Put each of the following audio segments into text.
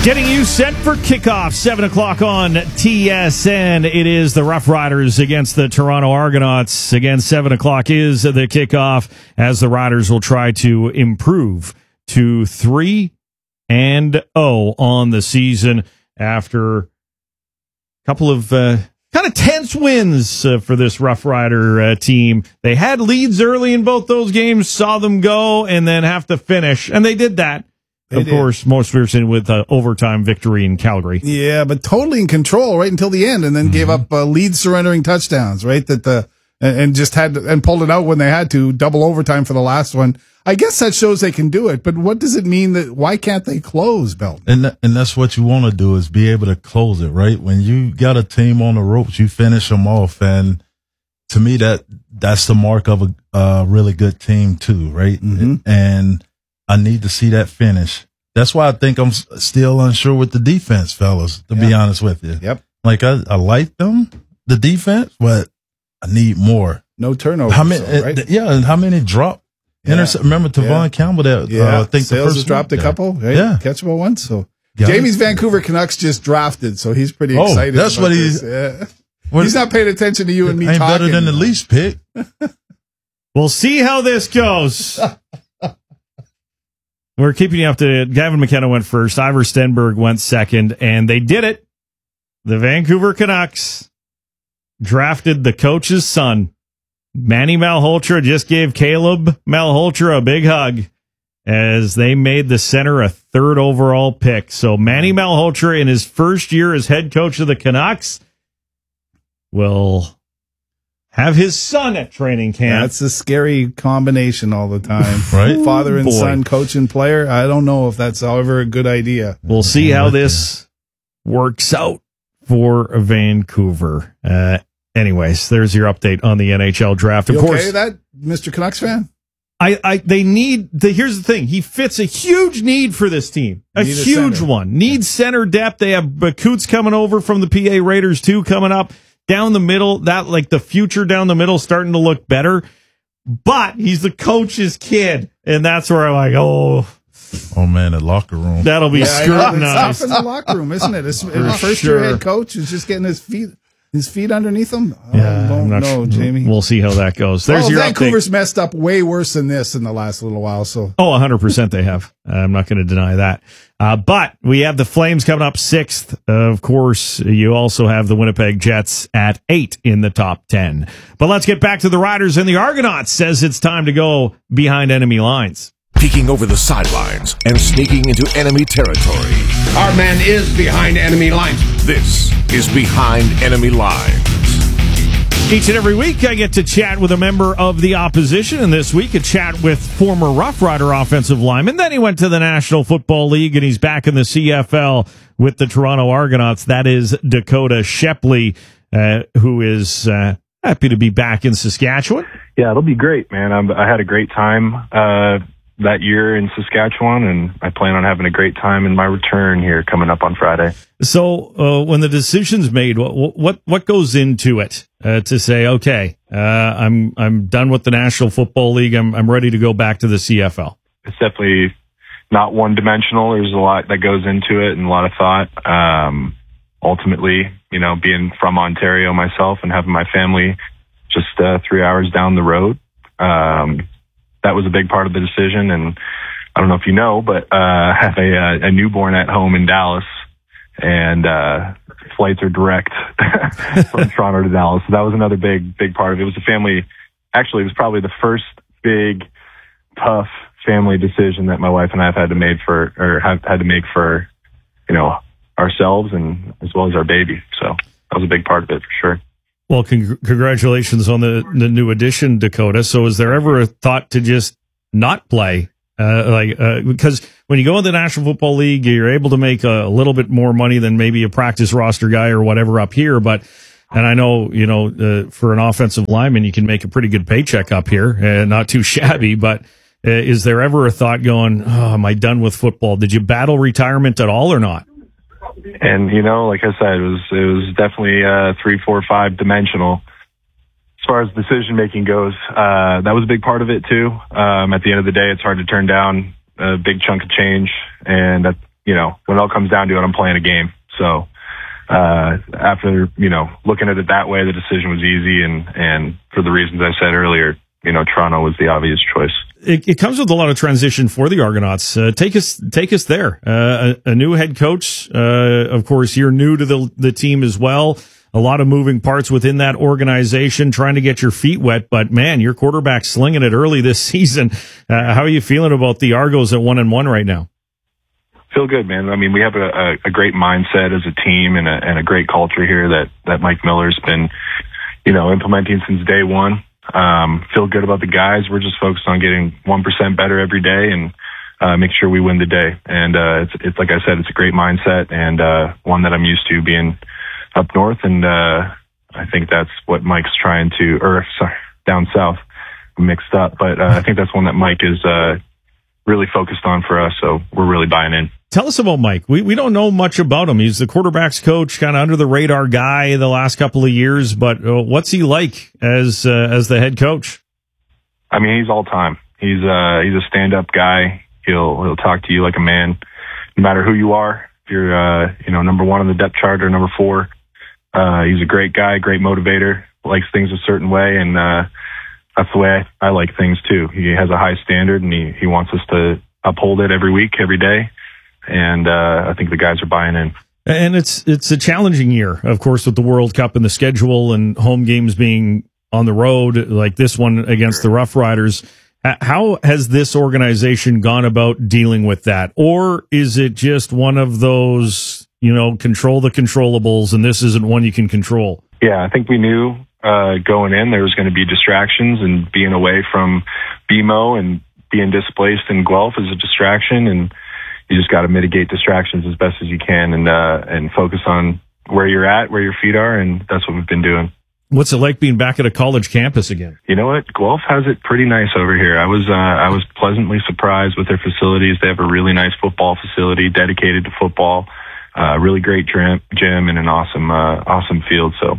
Getting you set for kickoff, 7 o'clock on TSN. It is the Rough Riders against the Toronto Argonauts. Again, 7 o'clock is the kickoff as the Riders will try to improve to 3-0 on the season after a couple of kind of tense wins for this Rough Rider team. They had leads early in both those games, saw them go, and then have to finish, and they did that. Of course, most recent with overtime victory in Calgary. Yeah, but totally in control right until the end, and then gave up lead surrendering touchdowns. Right, and just pulled it out when they had to, double overtime for the last one. I guess that shows they can do it. But what does it mean that why can't they close, Belton? And that's what you want to do, is be able to close it. Right, when you got a team on the ropes, you finish them off, and to me that's the mark of a really good team too. Right, and I need to see that finish. That's why I think I'm still unsure with the defense, fellas, to be honest with you. Yep. Like, I like them, the defense, but I need more. No turnovers. How many, right? and how many drop? Remember Tavon Campbell that, I think Sales the first has dropped a couple, right? Yeah. Catchable ones. So Jamie's Vancouver Canucks just drafted, so he's pretty excited. That's what he's. He's not paying attention to you and me ain't talking. better than the least pick. We'll see how this goes. We're keeping you up to date. Gavin McKenna went first. Ivor Stenberg went second, and they did it. The Vancouver Canucks drafted the coach's son. Manny Malhotra just gave Caleb Malhotra a big hug as they made the center a third overall pick. So Manny Malhotra, in his first year as head coach of the Canucks, will have his son at training camp. That's a scary combination all the time. Right? Father and son, coach and player. I don't know if that's ever a good idea. We'll see how this works out for Vancouver. Anyways, there's your update on the NHL draft. Of course, okay, that Mr. Canucks fan? They need here's the thing. He fits a huge need for this team. A huge one. Needs center depth. They have Coots coming over from the PA Raiders too coming up. Down the middle, the future down the middle starting to look better. But he's the coach's kid. And that's where I'm like, oh man, the locker room. That'll be scrutinized. It's tough in the locker room, isn't it? His first year head coach is just getting his feet underneath him. Yeah, I don't know, Jamie. We'll see how that goes. There's your Vancouver's update. Messed up way worse than this in the last little while. So 100% they have. I'm not going to deny that. But we have the Flames coming up 6th. Of course, you also have the Winnipeg Jets at 8 in the top 10. But let's get back to the Riders, and the Argonauts says it's time to go behind enemy lines. Peeking over the sidelines and sneaking into enemy territory. Our man is behind enemy lines. This is Behind Enemy Lines. Each and every week, I get to chat with a member of the opposition, and this week, a chat with former Rough Rider offensive lineman. Then he went to the National Football League, and he's back in the CFL with the Toronto Argonauts. That is Dakota Shepley, who is happy to be back in Saskatchewan. Yeah, it'll be great, man. I had a great time that year in Saskatchewan, and I plan on having a great time in my return here coming up on Friday. So when the decision's made, what goes into it to say, okay, I'm done with the National Football League. I'm ready to go back to the CFL? It's definitely not one dimensional. There's a lot that goes into it and a lot of thought. Ultimately, being from Ontario myself and having my family just 3 hours down the road, that was a big part of the decision. And I don't know if you know, but I have a newborn at home in Dallas, and flights are direct from Toronto to Dallas. So that was another big part of it. It was a family. Actually, it was probably the first big, tough family decision that my wife and I have had to make for ourselves and as well as our baby. So that was a big part of it for sure. Well, congratulations on the new addition, Dakota. So is there ever a thought to just not play? Because when you go in the National Football League, you're able to make a little bit more money than maybe a practice roster guy or whatever up here. And I know, for an offensive lineman, you can make a pretty good paycheck up here, not too shabby. But is there ever a thought going, oh, am I done with football? Did you battle retirement at all or not? And, like I said, it was definitely 3, 4, 5 dimensional. As far as decision making goes, that was a big part of it too. At the end of the day, it's hard to turn down a big chunk of change. And when it all comes down to it, I'm playing a game. So, after, looking at it that way, the decision was easy. And for the reasons I said earlier, Toronto was the obvious choice. It comes with a lot of transition for the Argonauts. Take us there. A new head coach. Of course, you're new to the team as well. A lot of moving parts within that organization, trying to get your feet wet. But man, your quarterback's slinging it early this season. How are you feeling about the Argos at 1-1 right now? Feel good, man. I mean, we have a great mindset as a team and a great culture here that Mike Miller's been, implementing since day one. Feel good about the guys. We're just focused on getting 1% better every day and make sure we win the day. And it's like I said, it's a great mindset and one that I'm used to being up north. And I think that's what Mike's trying to, down south, mixed up. But I think that's one that Mike is really focused on for us. So we're really buying in. Tell us about Mike. We don't know much about him. He's the quarterback's coach, kind of under the radar guy the last couple of years. But what's he like as the head coach? I mean, he's all time. He's a stand-up guy. He'll talk to you like a man, no matter who you are. If you're number one on the depth chart or number 4, he's a great guy, great motivator. Likes things a certain way, and that's the way I like things too. He has a high standard, and he wants us to uphold it every week, every day. And I think the guys are buying in. And it's a challenging year, of course, with the World Cup and the schedule and home games being on the road, like this one against the Rough Riders. How has this organization gone about dealing with that? Or is it just one of those, control the controllables, and this isn't one you can control? Yeah, I think we knew going in there was going to be distractions, and being away from BMO and being displaced in Guelph is a distraction, and you just got to mitigate distractions as best as you can and focus on where you're at, where your feet are, and that's what we've been doing. What's it like being back at a college campus again? You know what? Guelph has it pretty nice over here. I was pleasantly surprised with their facilities. They have a really nice football facility dedicated to football, really great gym and an awesome field. So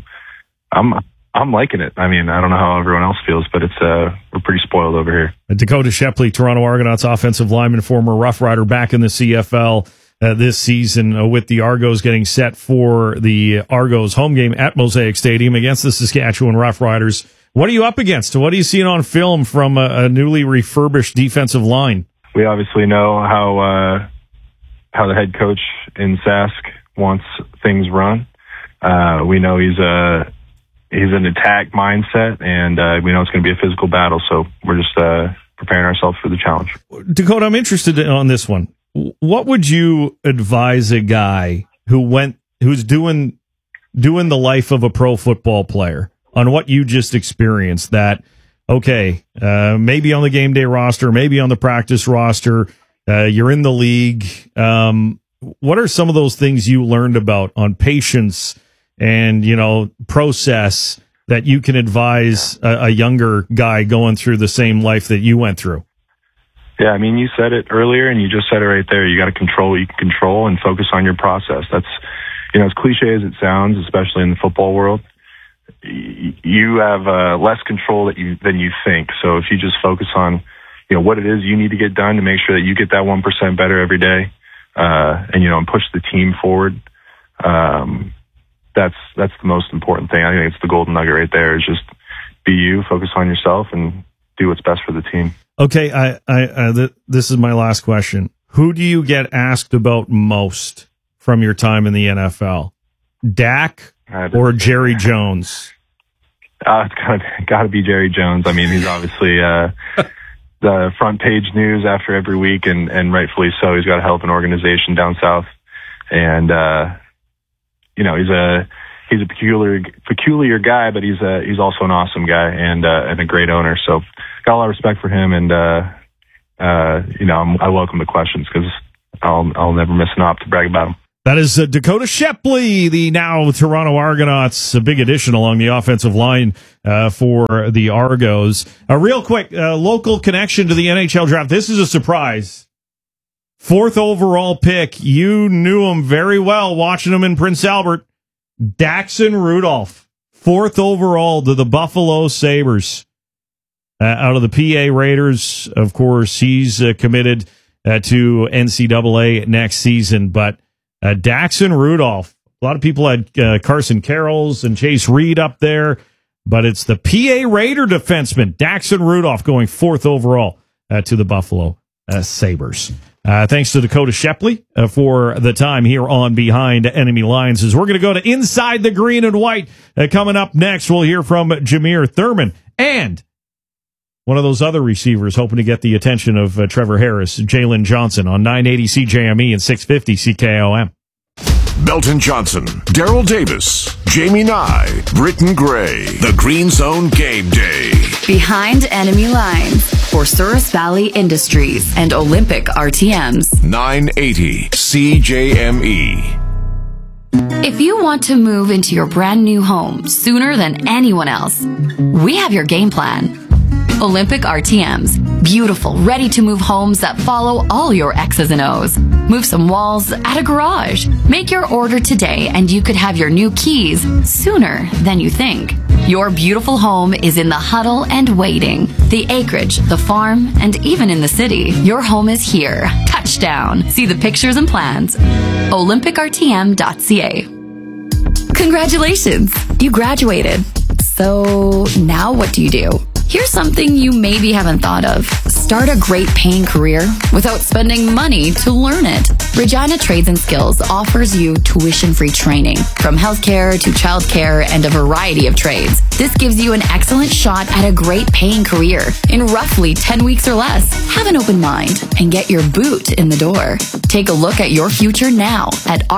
I'm liking it. I mean, I don't know how everyone else feels, but we're pretty spoiled over here. Dakota Shepley, Toronto Argonauts offensive lineman, former Rough Rider, back in the CFL this season with the Argos, getting set for the Argos home game at Mosaic Stadium against the Saskatchewan Rough Riders. What are you up against? What are you seeing on film from a newly refurbished defensive line? We obviously know how the head coach in Sask wants things run. We know he's an attack mindset, and we know it's going to be a physical battle. So we're just preparing ourselves for the challenge. Dakota, I'm interested on this one. What would you advise a guy who's doing the life of a pro football player on what you just experienced? That maybe on the game day roster, maybe on the practice roster, you're in the league. What are some of those things you learned about on patience and process that you can advise a younger guy going through the same life that you went through? Yeah, I mean, you said it earlier, and you just said it right there. You got to control what you can control and focus on your process. That's, as cliche as it sounds, especially in the football world, you have less control than you think. So if you just focus on, what it is you need to get done to make sure that you get that 1% better every day, and push the team forward, that's the most important thing. I think it's the golden nugget right there. Is just be you, focus on yourself, and do what's best for the team. Okay, this is my last question. Who do you get asked about most from your time in the NFL? Dak or Jerry Jones? It's got to be Jerry Jones. I mean, he's obviously the front page news after every week, and rightfully so. He's got a hell of an organization down south, and he's a peculiar guy, but he's also an awesome guy and a great owner. So got a lot of respect for him, and I welcome the questions because I'll never miss an op to brag about him. That is Dakota Shepley, the now Toronto Argonauts, a big addition along the offensive line for the Argos. Real quick, local connection to the NHL draft. This is a surprise. 4th overall pick. You knew him very well watching him in Prince Albert. Daxon Rudolph, 4th overall to the Buffalo Sabres. Out of the PA Raiders, of course, he's committed to NCAA next season. But Daxon Rudolph, a lot of people had Carson Carrolls and Chase Reed up there, but it's the PA Raider defenseman, Daxon Rudolph, going 4th overall to the Buffalo Sabres. Thanks to Dakota Shepley for the time here on Behind Enemy Lines. As we're going to go to Inside the Green and White. Coming up next, we'll hear from Jameer Thurman and one of those other receivers hoping to get the attention of Trevor Harris, Jalen Johnson, on 980 CJME and 650 CKOM. Belton Johnson, Daryl Davis, Jamie Nye, Britton Gray. The Green Zone Game Day. Behind Enemy Lines for Souris Valley Industries and Olympic RTMs. 980 CJME. If you want to move into your brand new home sooner than anyone else, we have your game plan. Olympic RTMs. Beautiful, ready-to-move homes that follow all your X's and O's. Move some walls, add a garage. Make your order today and you could have your new keys sooner than you think. Your beautiful home is in the huddle and waiting. The acreage, the farm, and even in the city. Your home is here. Touchdown. See the pictures and plans. OlympicRTM.ca. Congratulations! You graduated. So now what do you do? Here's something you maybe haven't thought of. Start a great paying career without spending money to learn it. Regina Trades and Skills offers you tuition-free training, from healthcare to childcare and a variety of trades. This gives you an excellent shot at a great paying career in roughly 10 weeks or less. Have an open mind and get your boot in the door. Take a look at your future now at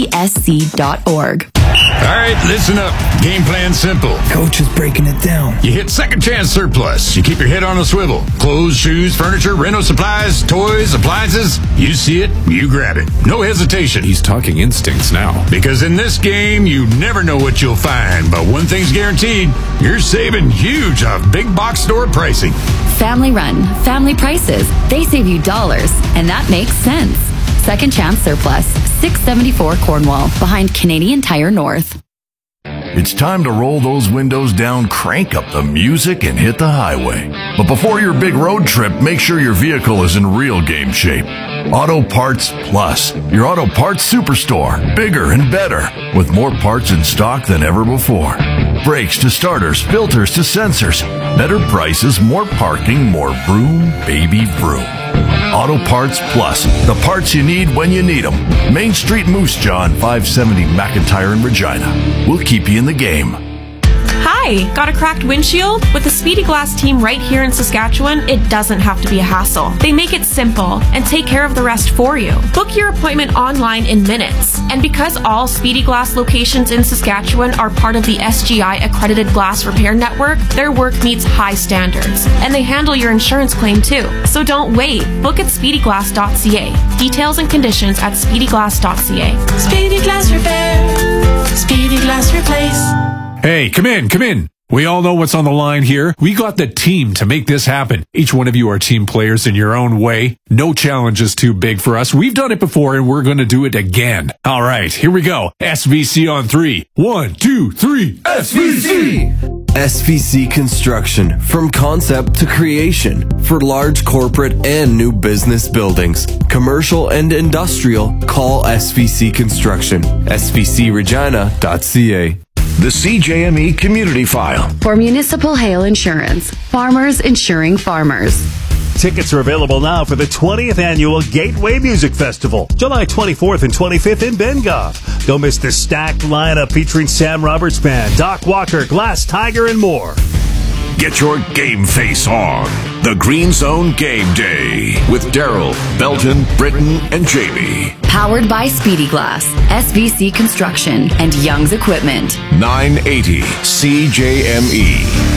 rtsc.org. All right, listen up. Game plan simple. Coach is breaking it down. You hit Second Chance Surplus. You keep your head on a swivel. Clothes, shoes, furniture, rental supplies, toys, appliances. You see it, you grab it. No hesitation. He's talking instincts now. Because in this game, you never know what you'll find. But one thing's guaranteed, you're saving huge off big box store pricing. Family run, family prices. They save you dollars, and that makes sense. Second Chance Surplus, 674 Cornwall, behind Canadian Tire North. It's time to roll those windows down, crank up the music, and hit the highway. But before your big road trip, make sure your vehicle is in real game shape. Auto Parts Plus, your auto parts superstore, bigger and better, with more parts in stock than ever before. Brakes to starters, filters to sensors, better prices, more parking, more vroom, baby vroom. Auto Parts Plus, the parts you need when you need them. Main Street Moose Jaw, 570 McIntyre in Regina. We'll keep you in the game. Hi, got a cracked windshield? With the Speedy Glass team right here in Saskatchewan, it doesn't have to be a hassle. They make it simple and take care of the rest for you. Book your appointment online in minutes. And because all Speedy Glass locations in Saskatchewan are part of the SGI accredited glass repair network, their work meets high standards. And they handle your insurance claim too. So don't wait. Book at speedyglass.ca. Details and conditions at speedyglass.ca. Speedy Glass Repair. Speedy Glass Replace. Hey, come in. We all know what's on the line here. We got the team to make this happen. Each one of you are team players in your own way. No challenge is too big for us. We've done it before and we're going to do it again. All right, here we go. SVC on 3. 1, 2, 3. SVC! SVC Construction. From concept to creation. For large corporate and new business buildings. Commercial and industrial. Call SVC Construction. svcregina.ca. The CJME Community File. For municipal hail insurance. Farmers insuring farmers. Tickets are available now for the 20th Annual Gateway Music Festival, July 24th and 25th in Bengoff. Don't miss the stacked lineup featuring Sam Roberts Band, Doc Walker, Glass Tiger, and more. Get your game face on. The Green Zone Game Day with Daryl, Belton, Britton, and Jamie. Powered by Speedy Glass, SVC Construction, and Young's Equipment. 980 CJME.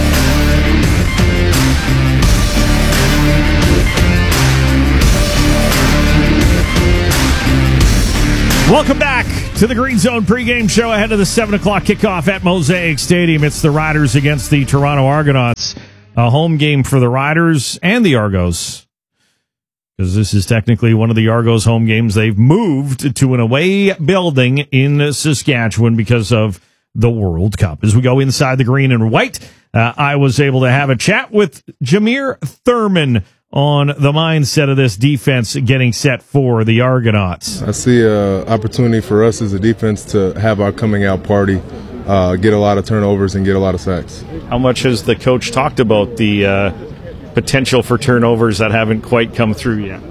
Welcome back to the Green Zone pregame show ahead of the 7 o'clock kickoff at Mosaic Stadium. It's the Riders against the Toronto Argonauts. A home game for the Riders and the Argos, because this is technically one of the Argos home games. They've moved to an away building in Saskatchewan because of the World Cup. As we go inside the green and white, I was able to have a chat with Jameer Thurman on the mindset of this defense getting set for the Argonauts? I see an opportunity for us as a defense to have our coming out party, get a lot of turnovers and get a lot of sacks. How much has the coach talked about the potential for turnovers that haven't quite come through yet?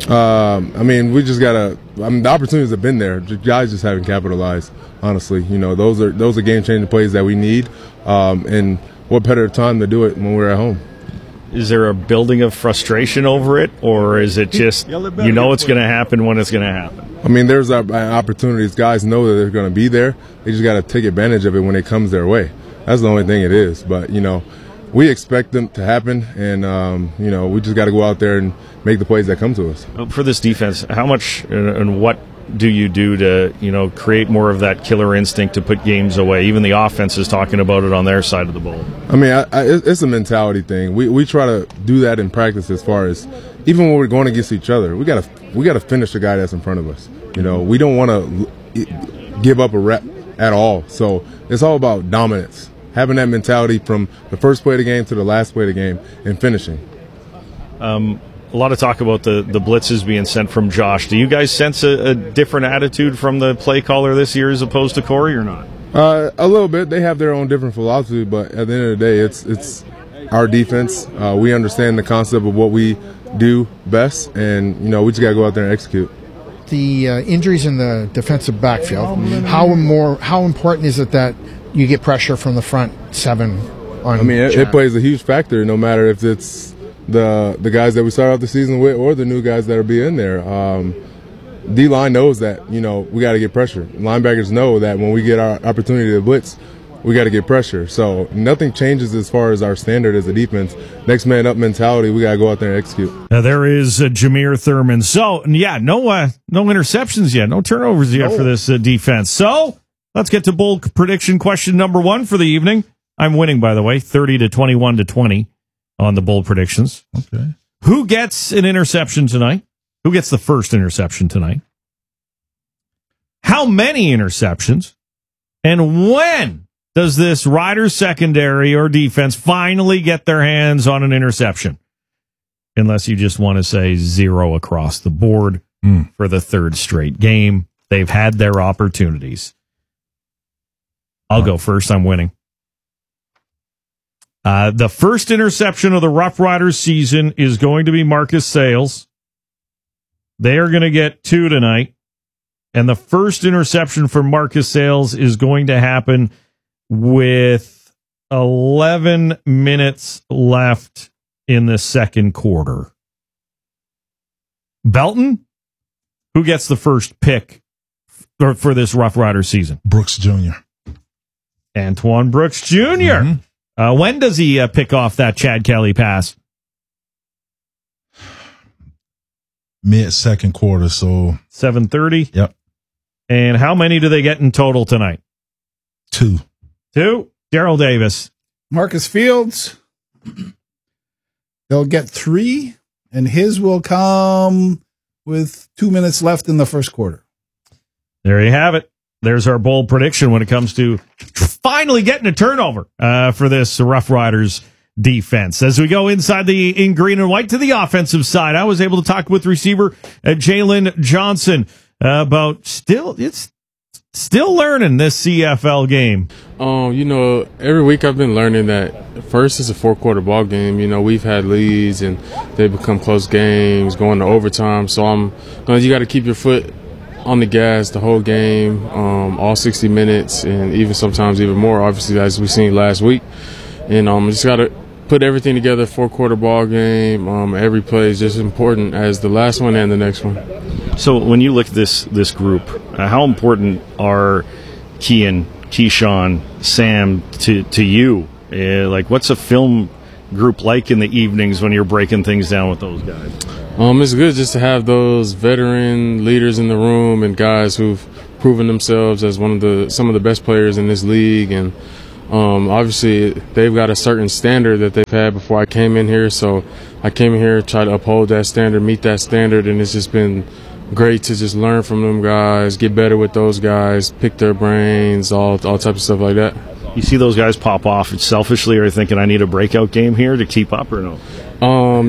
We just gotta. the opportunities have been there. The guys just haven't capitalized. Honestly, those are game-changing plays that we need. And what better time to do it when we're at home? Is there a building of frustration over it, or is it just it's going to happen when it's going to happen? There's opportunities. Guys know that they're going to be there. They just got to take advantage of it when it comes their way. That's the only thing it is. But we expect them to happen, and we just got to go out there and make the plays that come to us. For this defense, how much and what do you do to create more of that killer instinct to put games away? Even the offense is talking about it on their side of the ball. It's a mentality thing. We try to do that in practice. As far as even when we're going against each other, we got to finish the guy that's in front of us. We don't want to give up a rep at all. So it's all about dominance. Having that mentality from the first play of the game to the last play of the game and finishing. A lot of talk about the blitzes being sent from Josh. Do you guys sense a different attitude from the play caller this year as opposed to Corey, or not? A little bit. They have their own different philosophy, but at the end of the day, it's our defense. We understand the concept of what we do best, and we just got to go out there and execute. The injuries in the defensive backfield, how important is it that you get pressure from the front seven on it plays a huge factor, no matter if it's the guys that we start out the season with or the new guys that will be in there. D-line knows that, we got to get pressure. Linebackers know that when we get our opportunity to blitz, we got to get pressure. So nothing changes as far as our standard as a defense. Next man up mentality, we got to go out there and execute. There is Jameer Thurman. So, no interceptions yet, no turnovers yet for this defense. So let's get to bowl prediction question number 1 for the evening. I'm winning, by the way, 30 to 21 to 20 on the bold predictions. Okay. Who gets an interception tonight? Who gets the first interception tonight? How many interceptions? And when does this Riders secondary or defense finally get their hands on an interception? Unless you just want to say 0 across the board for the third straight game. They've had their opportunities. I'll go first. I'm winning. The first interception of the Rough Riders season is going to be Marcus Sayles. They are going to get 2 tonight. And the first interception for Marcus Sayles is going to happen with 11 minutes left in the second quarter. Belton, who gets the first pick for this Rough Riders season? Brooks Jr. Antoine Brooks Jr. Mm-hmm. When does he pick off that Chad Kelly pass? Mid-second quarter, so 7:30. Yep. And how many do they get in total tonight? 2. Daryl Davis. Marcus Fields. They'll get 3, and his will come with 2 minutes left in the first quarter. There you have it. There's our bold prediction when it comes to finally getting a turnover for this Rough Riders defense. As we go inside in green and white to the offensive side, I was able to talk with receiver Jalen Johnson about still learning this CFL game. Every week I've been learning that first it's a 4-quarter ball game. We've had leads and they become close games, going to overtime. So you got to keep your foot on the gas the whole game, all 60 minutes, and even sometimes even more, obviously, as we seen last week. And just got to put everything together, 4-quarter ball game. Every play is just important as the last one and the next one. So when you look at this group, how important are Keyshawn, Sam to you? What's a film group like in the evenings when you're breaking things down with those guys? It's good just to have those veteran leaders in the room and guys who've proven themselves as some of the best players in this league. And obviously they've got a certain standard that they've had before I came in here. So I came in here to try to uphold that standard, meet that standard, and it's just been great to just learn from them guys, get better with those guys, pick their brains, all types of stuff like that. You see those guys pop off selfishly, or thinking I need a breakout game here to keep up, or no?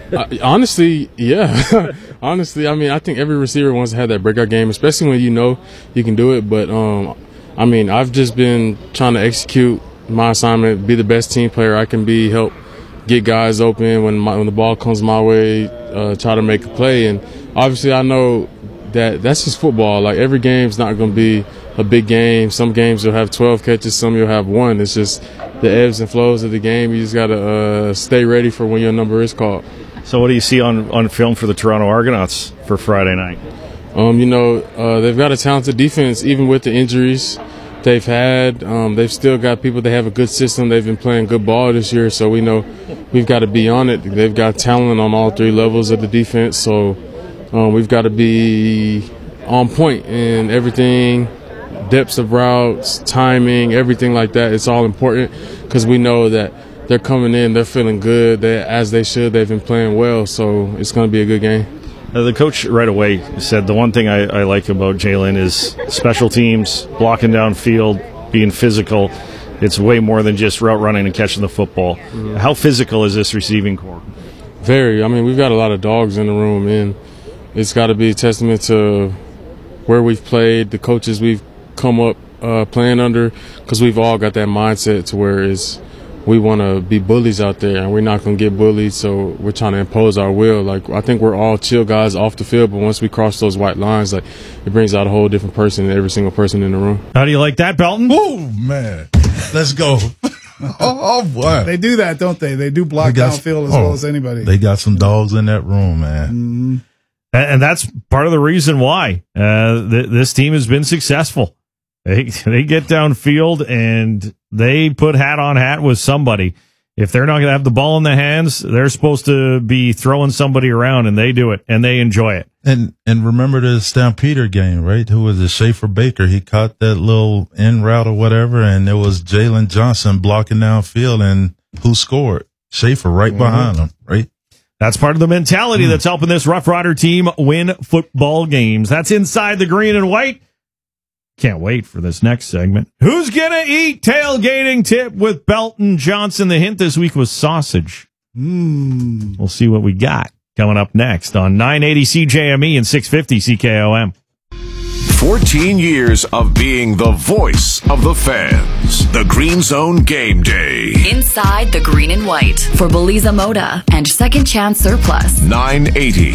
Honestly, yeah. Honestly, I mean, I think every receiver wants to have that breakout game, especially when you know you can do it. But, I mean, I've just been trying to execute my assignment, be the best team player I can be, help get guys open when the ball comes my way, try to make a play. And obviously I know that that's just football. Like, every game's not going to be a big game. Some games you'll have 12 catches, some you'll have 1. It's just the ebbs and flows of the game. You just got to stay ready for when your number is called. So what do you see on film for the Toronto Argonauts for Friday night? They've got a talented defense, even with the injuries they've had. They've still got people. They have a good system. They've been playing good ball this year, so we know we've got to be on it. They've got talent on all 3 levels of the defense, so we've got to be on point in everything, depths of routes, timing, everything like that. It's all important because we know that they're coming in, they're feeling good, as they should. They've been playing well, so it's going to be a good game. The coach right away said the one thing I like about Jalen is special teams, blocking downfield, being physical. It's way more than just route running and catching the football. Mm-hmm. How physical is this receiving corps? Very. I mean, we've got a lot of dogs in the room, and it's got to be a testament to where we've played, the coaches we've come up playing under, because we've all got that mindset to where we want to be bullies out there, and we're not going to get bullied, so we're trying to impose our will. Like, I think we're all chill guys off the field, but once we cross those white lines, like, it brings out a whole different person in every single person in the room. How do you like that, Belton? Oh, man. Let's go. Oh, boy. They do that, don't they? They do block downfield as well as anybody. They got some dogs in that room, man. Mm-hmm. And that's part of the reason why this team has been successful. They get downfield and they put hat on hat with somebody. If they're not going to have the ball in their hands, they're supposed to be throwing somebody around, and they do it, and they enjoy it. And remember the Stampeder game, right? Who was it? Schaefer Baker. He caught that little in route or whatever, and it was Jalen Johnson blocking downfield, and who scored? Schaefer right behind him, right? That's part of the mentality that's helping this Rough Rider team win football games. That's Inside the Green and White. Can't wait for this next segment. Who's gonna eat? Tailgating tip with Belton Johnson. The hint this week was sausage. We'll see what we got coming up next on 980 CJME and 650 CKOM. 14 years of being the voice of the fans. The Green Zone Game Day. Inside the Green and White for Beliza Moda and Second Chance Surplus. 980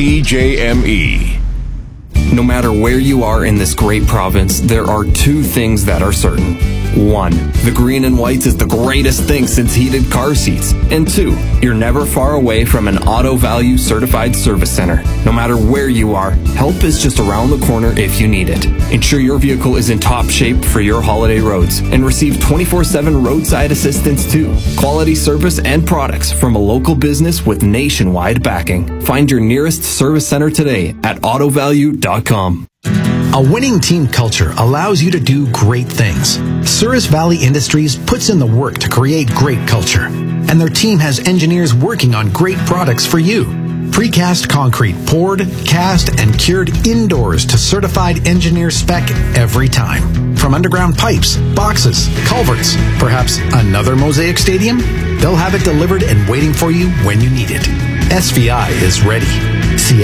CJME. No matter where you are in this great province, there are 2 things that are certain. 1, the Green and Whites is the greatest thing since heated car seats. And 2, you're never far away from an Auto Value certified service center. No matter where you are, help is just around the corner if you need it. Ensure your vehicle is in top shape for your holiday roads and receive 24/7 roadside assistance too. Quality service and products from a local business with nationwide backing. Find your nearest service center today at autovalue.com. A winning team culture allows you to do great things. Souris Valley Industries puts in the work to create great culture, and their team has engineers working on great products for you. Precast concrete poured, cast, and cured indoors to certified engineer spec every time. From underground pipes, boxes, culverts, perhaps another Mosaic Stadium? They'll have it delivered and waiting for you when you need it. SVI is ready. See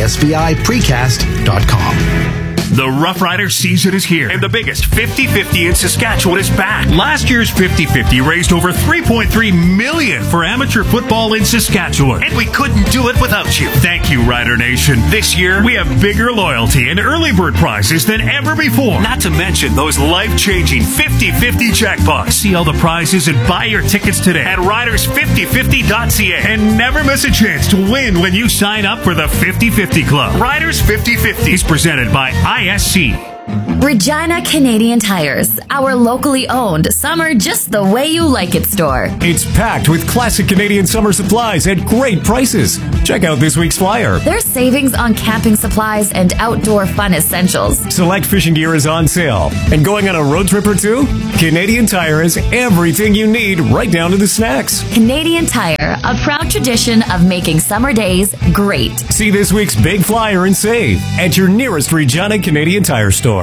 SVIPrecast.com. The Rough Rider season is here, and the biggest 50-50 in Saskatchewan is back. Last year's 50-50 raised over $3.3 million for amateur football in Saskatchewan, and we couldn't do it without you. Thank you, Rider Nation. This year, we have bigger loyalty and early bird prizes than ever before. Not to mention those life-changing 50-50 jackpots. See all the prizes and buy your tickets today at riders5050.ca, and never miss a chance to win when you sign up for the 50-50 Club. Riders 50-50 is presented by ISC. Regina Canadian Tires, our locally owned summer just the way you like it store. It's packed with classic Canadian summer supplies at great prices. Check out this week's flyer. There's savings on camping supplies and outdoor fun essentials. Select fishing gear is on sale. And going on a road trip or two? Canadian Tire has everything you need, right down to the snacks. Canadian Tire, a proud tradition of making summer days great. See this week's big flyer and save at your nearest Regina Canadian Tire store.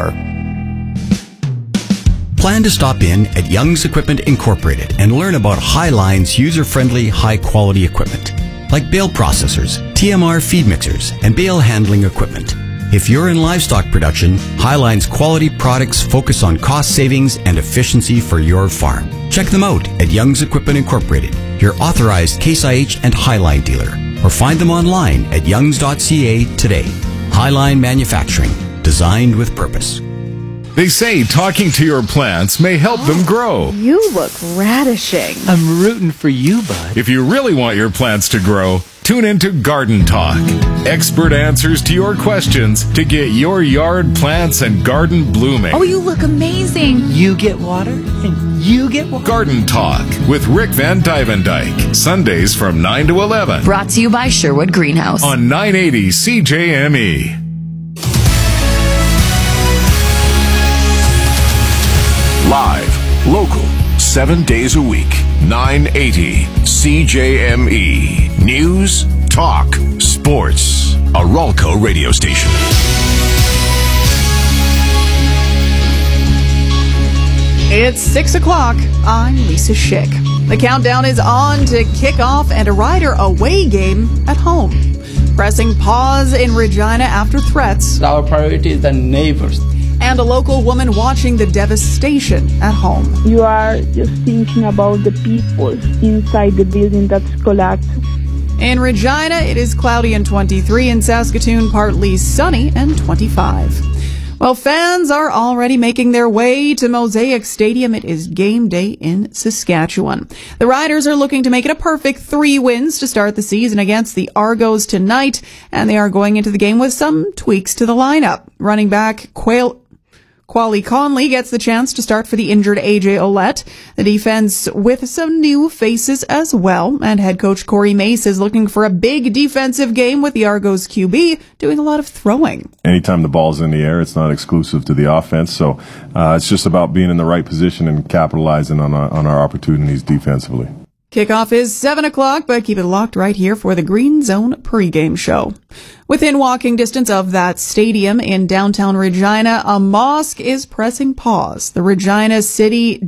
Plan to stop in at Young's Equipment Incorporated and learn about Highline's user-friendly, high-quality equipment. like bale processors, TMR feed mixers, and bale handling equipment. If you're in livestock production, Highline's quality products focus on cost savings and efficiency for your farm. Check them out at Young's Equipment Incorporated, your authorized Case IH and Highline dealer, or find them online at youngs.ca today. Highline Manufacturing, designed with purpose. They say talking to your plants may help them grow. You look radishing. I'm rooting for you, bud. If you really want your plants to grow, tune into Garden Talk. Expert answers to your questions to get your yard plants and garden blooming. Oh, you look amazing. You get water and you get water. Garden Talk with Rick Van Dyvendijk. Sundays from 9 to 11. Brought to you by Sherwood Greenhouse. On 980 CJME. Live, local, 7 days a week, 980 CJME. News, talk, sports. A Ralco radio station. It's 6 o'clock. I'm Lisa Schick. The countdown is on to kickoff and a Rider away game at home. Pressing pause in Regina after threats. Our priority is the neighbors. And a local woman watching the devastation at home. You are just thinking about the people inside the building that's collapsed. In Regina, it is cloudy and 23. In Saskatoon, partly sunny and 25. Well, fans are already making their way to Mosaic Stadium. It is game day in Saskatchewan. The Riders are looking to make it a perfect 3 wins to start the season against the Argos tonight, and they are going into the game with some tweaks to the lineup. Running back Quali Conley gets the chance to start for the injured AJ Ouellette. The defense with some new faces as well. And head coach Corey Mace is looking for a big defensive game with the Argos QB doing a lot of throwing. Anytime the ball's in the air, it's not exclusive to the offense. So it's just about being in the right position and capitalizing on our opportunities defensively. Kickoff is 7 o'clock, but keep it locked right here for the Green Zone pregame show. Within walking distance of that stadium in downtown Regina, a mosque is pressing pause. The Regina City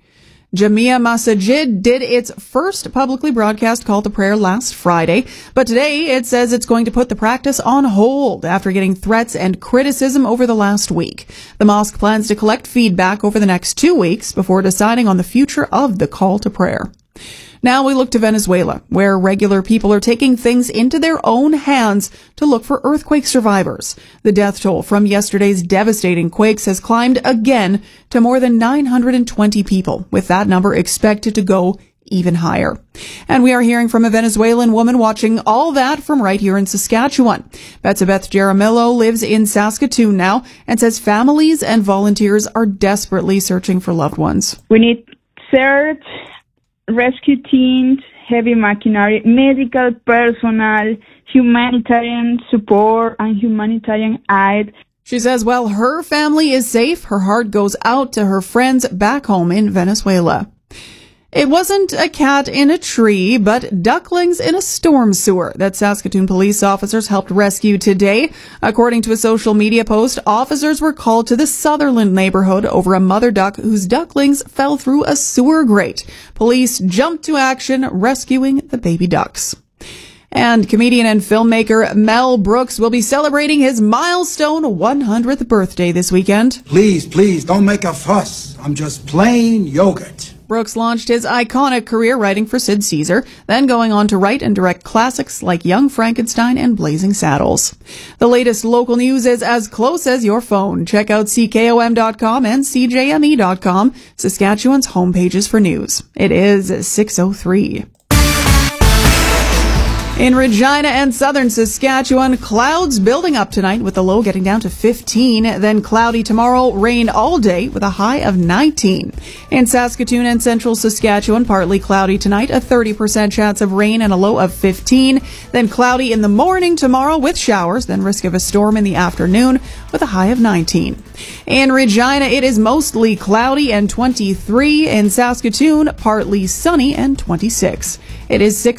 Jamia Masajid did its first publicly broadcast call to prayer last Friday, but today it says it's going to put the practice on hold after getting threats and criticism over the last week. The mosque plans to collect feedback over the next 2 weeks before deciding on the future of the call to prayer. Now we look to Venezuela, where regular people are taking things into their own hands to look for earthquake survivors. The death toll from yesterday's devastating quakes has climbed again to more than 920 people, with that number expected to go even higher. And we are hearing from a Venezuelan woman watching all that from right here in Saskatchewan. Betsabeth Jaramillo lives in Saskatoon now and says families and volunteers are desperately searching for loved ones. We need search, rescue teams, heavy machinery, medical personnel, humanitarian support, and humanitarian aid. She says while her family is safe, her heart goes out to her friends back home in Venezuela. It wasn't a cat in a tree, but ducklings in a storm sewer that Saskatoon police officers helped rescue today. According to a social media post, officers were called to the Sutherland neighborhood over a mother duck whose ducklings fell through a sewer grate. Police jumped to action, rescuing the baby ducks. And comedian and filmmaker Mel Brooks will be celebrating his milestone 100th birthday this weekend. Please, don't make a fuss. I'm just plain yogurt. Brooks launched his iconic career writing for Sid Caesar, then going on to write and direct classics like Young Frankenstein and Blazing Saddles. The latest local news is as close as your phone. Check out CKOM.com and CJME.com, Saskatchewan's homepages for news. It is 6:03. In Regina and southern Saskatchewan, clouds building up tonight with the low getting down to 15, then cloudy tomorrow, rain all day with a high of 19. In Saskatoon and central Saskatchewan, partly cloudy tonight, a 30% chance of rain and a low of 15, then cloudy in the morning tomorrow with showers, then risk of a storm in the afternoon with a high of 19. In Regina, it is mostly cloudy and 23. In Saskatoon, partly sunny and 26. It is 6